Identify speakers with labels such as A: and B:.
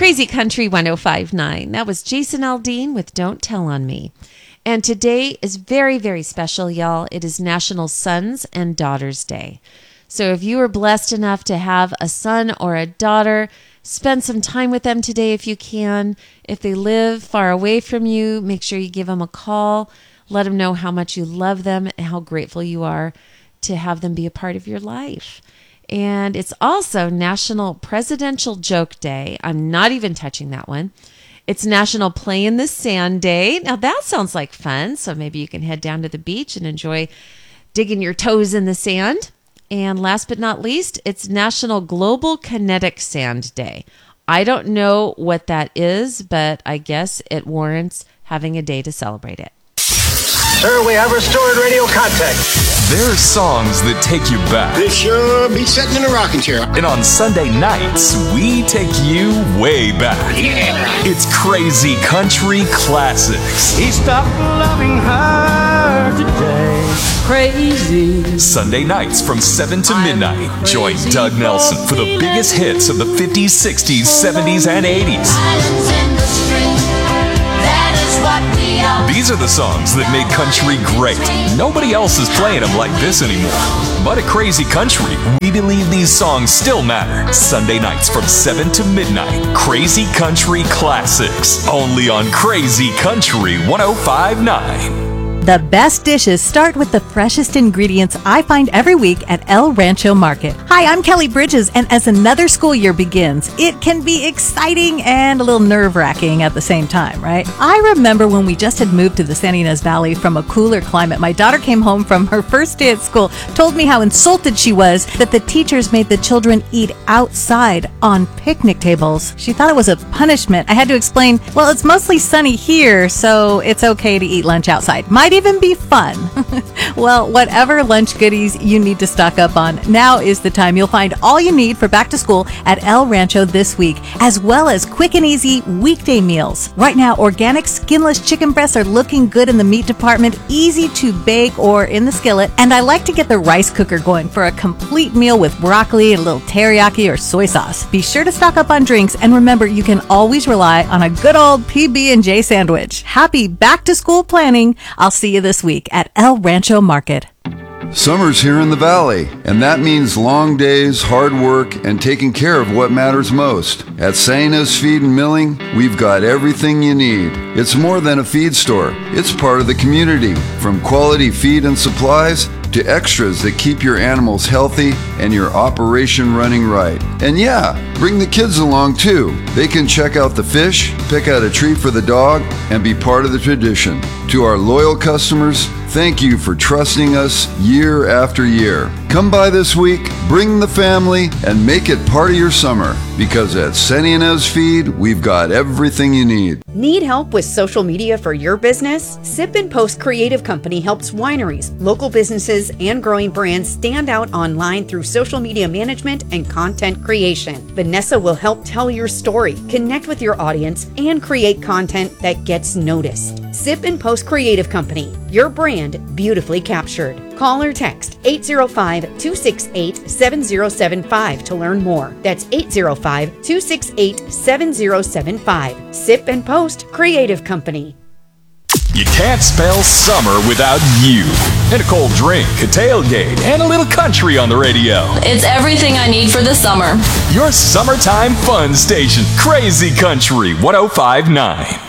A: Crazy Country 105.9. That was Jason Aldean with Don't Tell on Me. And today is very, very special, y'all. It is National Sons and Daughters Day. So if you are blessed enough to have a son or a daughter, spend some time with them today if you can. If they live far away from you, make sure you give them a call. Let them know how much you love them and how grateful you are to have them be a part of your life. And it's also National Presidential Joke Day. I'm not even touching that one. It's National Play in the Sand Day. Now that sounds like fun. So maybe you can head down to the beach and enjoy digging your toes in the sand. And last but not least, it's National Global Kinetic Sand Day. I don't know what that is, but I guess it warrants having a day to celebrate it.
B: Sir, we have restored radio contact.
C: There are songs that take you back.
D: This sure be sitting in a rocking chair.
C: And on Sunday nights, we take you way back.
D: Yeah.
C: It's Crazy Country Classics.
E: He stopped loving her today. Crazy.
C: Sunday nights from 7 to midnight. Join Doug Nelson for the biggest hits of the 50s, 60s, 70s, and 80s. These are the songs that made country great. Nobody else is playing them like this anymore. But at Crazy Country, we believe these songs still matter. Sunday nights from 7 to midnight. Crazy Country Classics. Only on Crazy Country 105.9.
F: The best dishes start with the freshest ingredients I find every week at El Rancho Market. Hi, I'm Kelly Bridges, and as another school year begins, it can be exciting and a little nerve-wracking at the same time, right? I remember when we just had moved to the San Ynez Valley from a cooler climate. My daughter came home from her first day at school, told me how insulted she was that the teachers made the children eat outside on picnic tables. She thought it was a punishment. I had to explain, well, it's mostly sunny here, so it's okay to eat lunch outside. Might even be fun. Well, whatever lunch goodies you need to stock up on, now is the time. You'll find all you need for back to school at El Rancho this week, as well as quick and easy weekday meals. Right now, organic skinless chicken breasts are looking good in the meat department, easy to bake or in the skillet, and I like to get the rice cooker going for a complete meal with broccoli, a little teriyaki, or soy sauce. Be sure to stock up on drinks, and remember, you can always rely on a good old PB&J sandwich. Happy back to school planning. I'll see you this week at El Rancho Market.
G: Summer's here in the Valley, and that means long days, hard work, and taking care of what matters most. At San Ynez Feed and Milling, we've got everything you need. It's more than a feed store. It's part of the community, from quality feed and supplies to extras that keep your animals healthy and your operation running right. And yeah, bring the kids along too. They can check out the fish, pick out a treat for the dog, and be part of the tradition. To our loyal customers, thank you for trusting us year after year. Come by this week, bring the family, and make it part of your summer. Because at San Ynez Feed, we've got everything you need.
H: Need help with social media for your business? Sip and Post Creative Company helps wineries, local businesses, and growing brands stand out online through social media management and content creation. Vanessa will help tell your story, connect with your audience, and create content that gets noticed. Sip and Post Creative Company, your brand beautifully captured. Call or text 805-268-7075 to learn more. That's 805-268-7075. Sip and Post Creative Company.
C: You can't spell summer without you. And a cold drink, a tailgate, and a little country on the radio.
I: It's everything I need for the summer.
C: Your summertime fun station, Crazy Country 105.9.